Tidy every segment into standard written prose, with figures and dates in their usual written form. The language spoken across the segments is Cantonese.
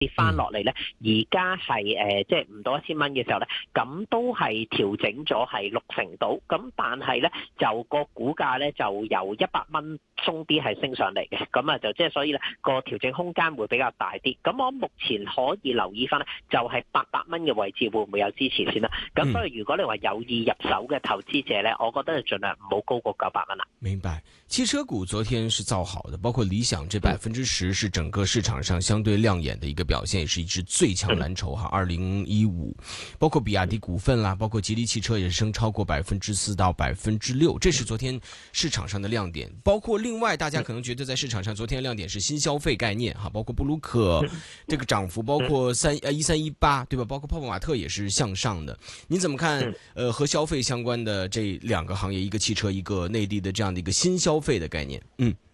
跌翻落嚟咧，而家係即係唔到1000蚊嘅時候咧，咁都係調整咗係60%到，咁但係咧就個股價咧就由100蚊鬆啲係升上嚟嘅，咁啊就即係所以咧個調整空間會比較大啲。咁我目前可以留意翻咧，就係800蚊嘅位置會唔會有支持先啦？咁所以如果你話有意入手嘅投資者咧，我覺得就盡量唔好高過900蚊啦。 明白。汽車股昨天是造好的，包括理想這10%是整個市場上相對亮眼的一個表現，也是一支最強藍籌哈。2015，包括比亞迪股份啦，包括吉利汽車也是升超過4%到6%，這是昨天市場上的亮點。包括另外大家可能覺得在市場上昨天的亮點是新消費概念哈，包括布魯克這個漲幅，包括1318對吧？包括泡泡瑪特也是向上的。您怎麼看？和消費相關的這兩個行業，一個汽車，一個內地的這樣的一個新消費的概念，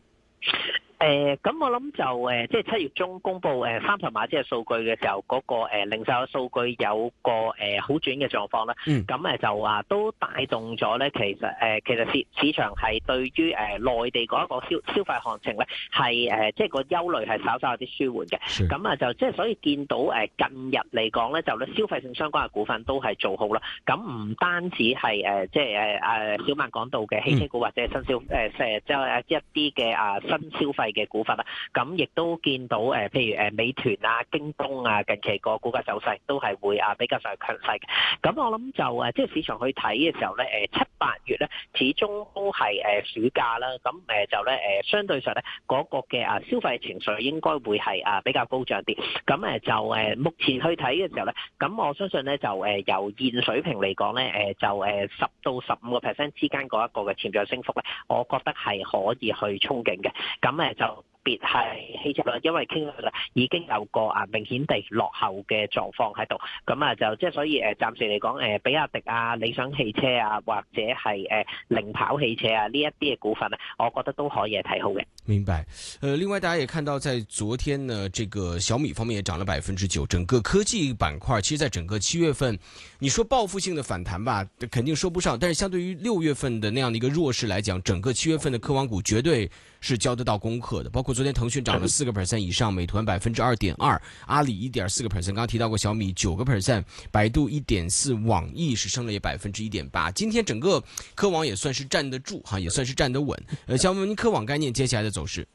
咁我諗就即係7月中公布30碼即係數據嘅時候，嗰個零售嘅數據有個好轉嘅狀況啦。咁就話都帶動咗咧，其實市場係對於內地嗰一個消費行情咧係即係個憂慮係稍稍有啲舒緩嘅。咁就即係所以見到近日嚟講咧，就咧消費性相關嘅股份都係做好啦。咁唔單止係即係小曼講到嘅汽車股或者係新即係一啲嘅新消費嘅股份啦，咁亦都見到譬如美團啊、京東啊，近期個股價走勢都係會比較上強勢嘅。咁我諗就即係市場去睇嘅時候咧，7、8月咧始終都係暑假啦，咁就咧相對上咧嗰個嘅消費情緒應該會係比較高漲啲。咁就目前去睇嘅時候咧，咁我相信咧就由現水平嚟講咧就10到15% 之間嗰一個嘅潛在升幅咧，我覺得係可以去憧憬嘅。咁就特別係汽車啦，因為傾向上已經有個明顯地落後嘅狀況喺度，咁就即係所以暫時嚟講比亞迪啊、理想汽車啊，或者係零跑汽車啊呢一啲嘅股份呢，我覺得都可以係睇好嘅。 明白。另外大家也看到，在昨天呢，這個小米方面也漲了9%，整個科技板塊其實在整個7月份，你說報復性的反彈吧，肯定說不上，但是相對於6月份的那樣的一個弱勢來講，整個7月份的科網股絕對是交得到功課的，包括昨天騰訊漲了4%以上，美團2.2%，阿里1.4%，剛剛提到過小米9%，百度1.4%，網易是升了也1.8%。今天整個科網也算是站得住哈，也算是站得穩。想問您科網概念接下來的走勢？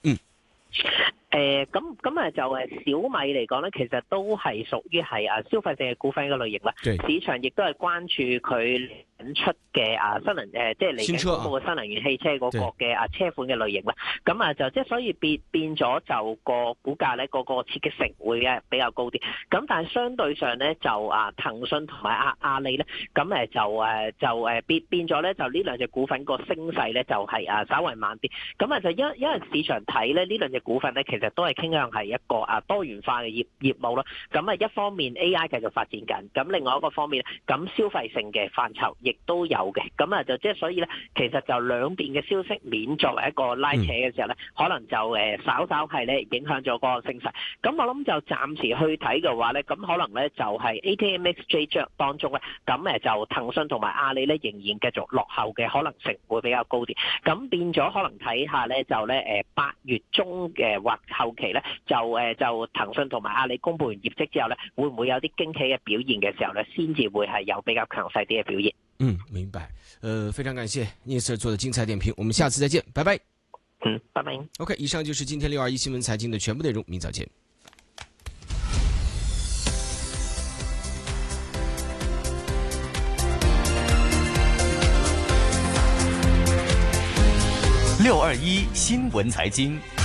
咁就小米嚟講咧，其實都係屬於係消費性嘅股份嘅類型啦。市場亦都係關注佢引出嘅新能即係嚟緊公布嘅新能源汽車嗰個嘅車款嘅類型啦。咁就即係所以變咗就個股價咧，個刺激性會比較高啲。咁但係相對上咧就騰訊同埋阿里咧，咁就變咗咧，就呢兩隻股份個升勢咧就係稍為慢啲。咁就因為市場睇咧呢兩隻股份咧，其實都係傾向係一個多元化嘅業務啦。咁一方面 AI 繼續發展緊，咁另外一個方面咁消費性嘅範疇亦都有嘅。咁就即係所以咧，其實就兩邊嘅消息面作為一個拉扯嘅時候咧，可能就稍係咧影響咗嗰個升勢。咁我諗就暫時去睇嘅話咧，咁可能咧就係 ATMXJ 當中咧，咁就騰訊同埋阿里咧仍然繼續落後嘅可能性會比較高啲。咁變咗可能睇下咧就咧8月中嘅或後期咧，就騰訊同埋阿里公布完業績之後咧，會唔會有啲驚喜嘅表現嘅時候咧，先至會係有比較強勢啲嘅表現。 明白。非常感謝聶 Sir 做的精彩點評，我們下次再見，拜拜。 拜拜。 OK， 以上就是今天621新聞財經的全部內容，明早見。 621新聞財經。